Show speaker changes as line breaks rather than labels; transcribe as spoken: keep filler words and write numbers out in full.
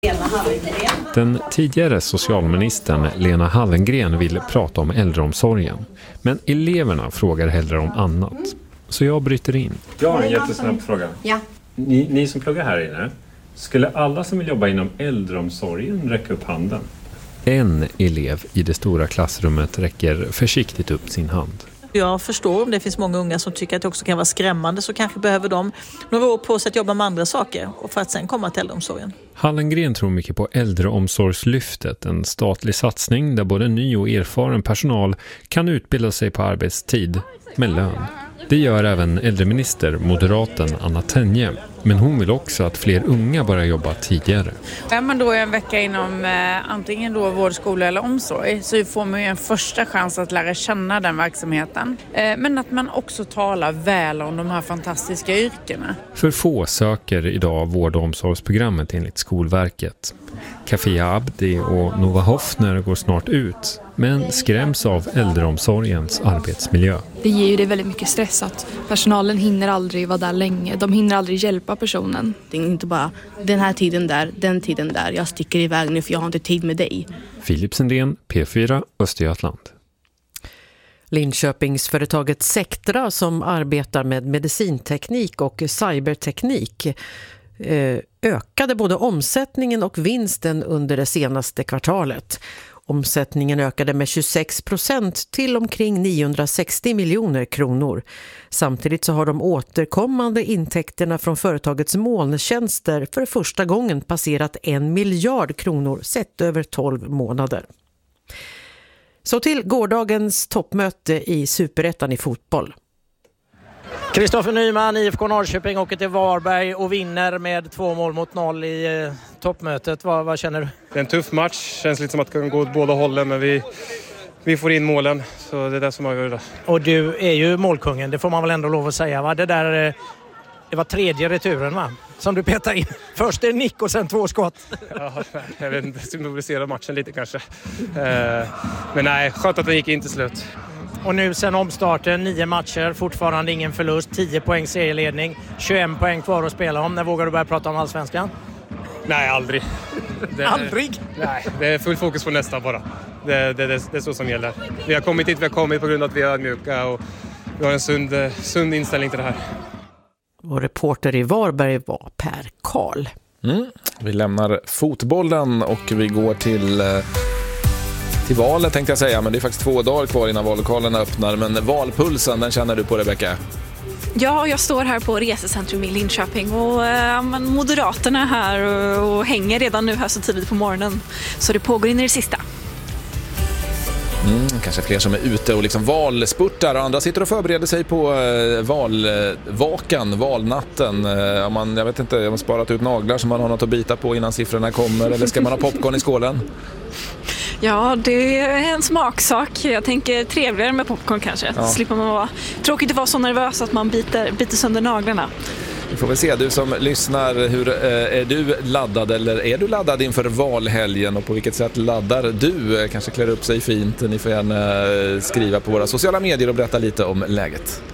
Den tidigare socialministern Lena Hallengren vill prata om äldreomsorgen. Men eleverna frågar hellre om annat. Så jag bryter in. Jag har en jättesnabb fråga.
Ja.
Ni, ni som pluggar här inne, skulle alla som vill jobba inom äldreomsorgen räcka upp handen? En elev i det stora klassrummet räcker försiktigt upp sin hand.
Jag förstår om det finns många unga som tycker att det också kan vara skrämmande, så kanske behöver de några år på sig att jobba med andra saker och för att sen komma till äldreomsorgen.
Hallengren tror mycket på äldreomsorgslyftet, en statlig satsning där både ny och erfaren personal kan utbilda sig på arbetstid med lön. Det gör även äldreminister, moderaten Anna Tenje. Men hon vill också att fler unga börjar jobba tidigare.
Är man då en vecka inom eh, antingen då vård, skola eller omsorg, så får man ju en första chans att lära känna den verksamheten. Eh, men att man också talar väl om de här fantastiska yrkena.
För få söker idag vård- och omsorgsprogrammet enligt Skolverket. Café Abdi och Nova Hoffner går snart ut, men skräms av äldreomsorgens arbetsmiljö.
Det ger ju det väldigt mycket stress att personalen hinner aldrig vara där länge. De hinner aldrig hjälpa personen.
Det är inte bara den här tiden där, den tiden där. Jag sticker iväg nu för jag har inte tid med dig.
Filip Sendén, P fyra, Östergötland.
Linköpingsföretaget Sectra, som arbetar med medicinteknik och cyberteknik, ökade både omsättningen och vinsten under det senaste kvartalet. Omsättningen ökade med tjugosex procent till omkring niohundrasextio miljoner kronor. Samtidigt så har de återkommande intäkterna från företagets molntjänster för första gången passerat en miljard kronor sett över tolv månader. Så till gårdagens toppmöte i Superettan i fotboll.
Kristoffer Nyman, I F K Norrköping, åker till Varberg och vinner med två mål mot noll i eh, toppmötet. Vad, vad känner du?
Det är en tuff match. Känns lite som att det kan gå åt båda hållen, men vi, vi får in målen. Så det är det som avgör det.
Och du är ju målkungen, det får man väl ändå lov att säga, va? Det där, eh, det var tredje returen, va? Som du petar in. Först en nick och sen två skott.
Ja, jag vet inte, symbolisera matchen lite kanske. Eh, men nej, skönt att den gick in till slut.
Och nu sen omstarten, nio matcher, fortfarande ingen förlust, tio poäng serieledning, tjugoett poäng kvar att spela om. När vågar du börja prata om allsvenskan?
Nej, aldrig.
Det, aldrig?
Nej, det är full fokus på nästa bara. Det, det, det, det är så som gäller. Vi har kommit hit, vi har kommit på grund av att vi är ödmjuka och vi har en sund, sund inställning till det här.
Och reporter i Varberg var Per Karl.
Mm. Vi lämnar fotbollen och vi går till... Till valet tänkte jag säga, men det är faktiskt två dagar kvar innan vallokalerna öppnar. Men valpulsen, den känner du på, Rebecka?
Ja, jag står här på resecentrum i Linköping och äh, men Moderaterna är här och, och hänger redan nu här så tidigt på morgonen. Så det pågår in i det sista.
Mm, kanske fler som är ute och liksom valspurtar och andra sitter och förbereder sig på eh, valvakan, valnatten. Eh, om man, jag vet inte, om man sparat ut naglar som man har något att bita på innan siffrorna kommer, eller ska man ha popcorn i skålen?
Ja, det är en smaksak. Jag tänker trevligare med popcorn kanske. Ja. Slipper man vara tråkigt att vara så nervös att man biter, biter sönder naglarna.
Vi får väl se, du som lyssnar, hur eh, är du laddad eller är du laddad inför valhelgen och på vilket sätt laddar du? Kanske klär upp sig fint. Ni får gärna skriva på våra sociala medier och berätta lite om läget.